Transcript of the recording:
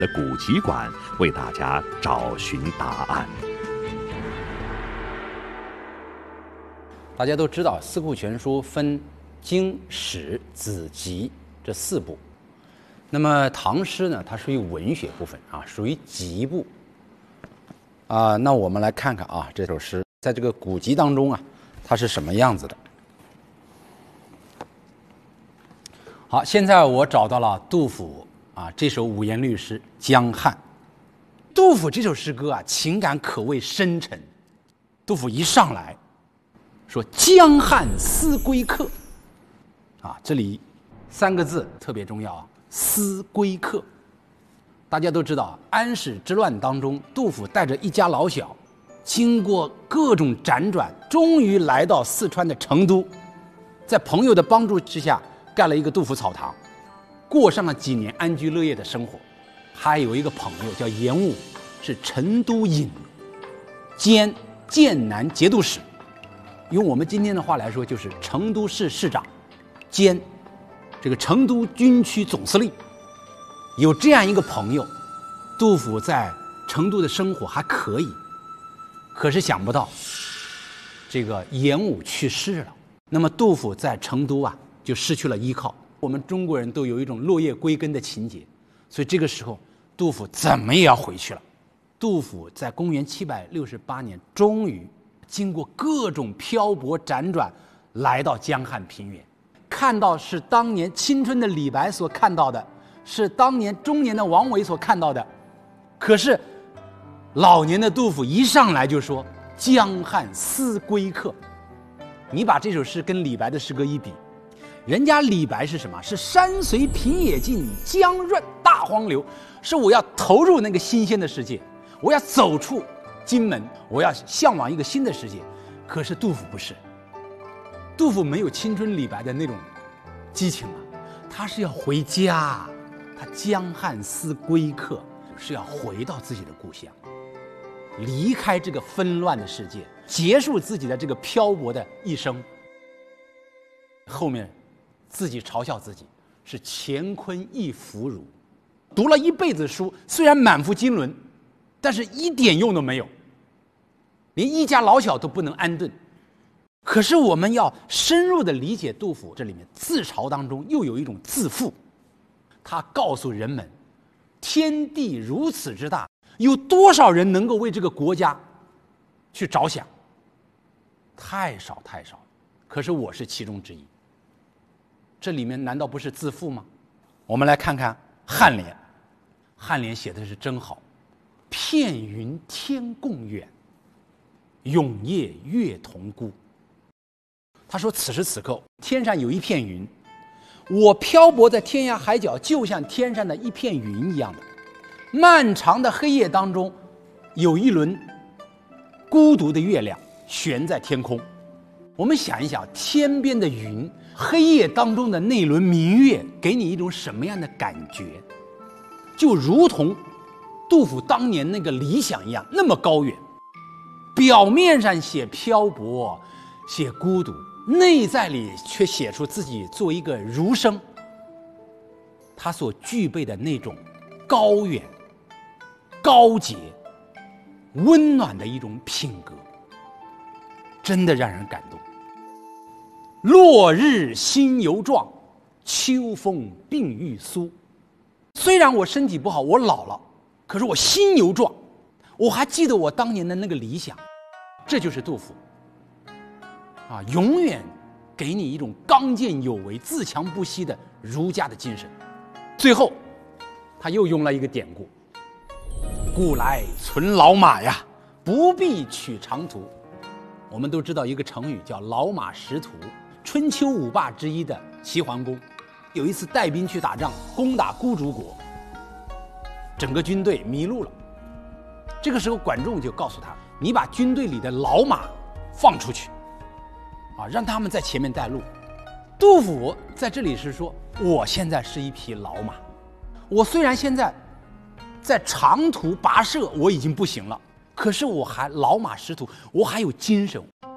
的古籍馆为大家找寻答案。 大家都知道，《四库全书》分经、史、子、集这4部。那么唐诗呢，它属于文学部分啊，属于集部啊。那我们来看看啊，这首诗在这个古籍当中啊，它是什么样子的？好，现在我找到了杜甫啊这首五言律诗《江汉》。杜甫这首诗歌啊，情感可谓深沉。杜甫一上来说“江汉思归客”，啊，这里3个字特别重要啊，“思归客”。大家都知道，安史之乱当中，杜甫带着一家老小，经过各种辗转，终于来到四川的成都，在朋友的帮助之下，盖了一个杜甫草堂，过上了几年安居乐业的生活。还有一个朋友叫严武，是成都尹兼剑南节度使，用我们今天的话来说，就是成都市市长兼这个成都军区总司令。有这样一个朋友，杜甫在成都的生活还可以。可是想不到这个严武去世了，那么杜甫在成都啊就失去了依靠。我们中国人都有一种落叶归根的情节，所以这个时候杜甫怎么也要回去了。杜甫在公元768年终于经过各种漂泊辗转，来到江汉平原，看到是当年青春的李白所看到的，是当年中年的王维所看到的。可是老年的杜甫一上来就说“江汉思归客”。你把这首诗跟李白的诗歌一比，人家李白是什么？是山随平野尽，江润大荒流，是我要投入那个新鲜的世界，我要走出荆门，我要向往一个新的世界。可是杜甫不是，杜甫没有青春李白的那种激情啊，他是要回家，他江汉思归客，是要回到自己的故乡，离开这个纷乱的世界，结束自己的这个漂泊的一生。后面自己嘲笑自己是乾坤一腐儒，读了一辈子书，虽然满腹经纶，但是一点用都没有，连一家老小都不能安顿。可是我们要深入的理解杜甫这里面自嘲当中又有一种自负，他告诉人们，天地如此之大，有多少人能够为这个国家去着想？太少太少，可是我是其中之一。这里面难道不是自负吗？我们来看看颔联，颔联写的是真好，片云天共远，永夜月同孤。他说此时此刻天上有一片云，我漂泊在天涯海角，就像天上的一片云一样的。漫长的黑夜当中，有一轮孤独的月亮悬在天空。我们想一想，天边的云，黑夜当中的那轮明月，给你一种什么样的感觉？就如同杜甫当年那个理想一样，那么高远。表面上写漂泊，写孤独，内在里却写出自己做一个儒生，他所具备的那种高远、高洁、温暖的一种品格，真的让人感动。落日心犹壮，秋风鬓欲苏。虽然我身体不好，我老了，可是我心犹壮，我还记得我当年的那个理想。这就是杜甫啊，永远给你一种刚健有为、自强不息的儒家的精神。最后他又用了一个典故，古来存老马呀，不必取长途。我们都知道一个成语叫老马识途。春秋五霸之一的齐桓公有一次带兵去打仗，攻打孤竹国，整个军队迷路了。这个时候管仲就告诉他，你把军队里的老马放出去啊，让他们在前面带路。杜甫在这里是说，我现在是一匹老马，我虽然现在在长途跋涉我已经不行了，可是我还老马识途，我还有精神。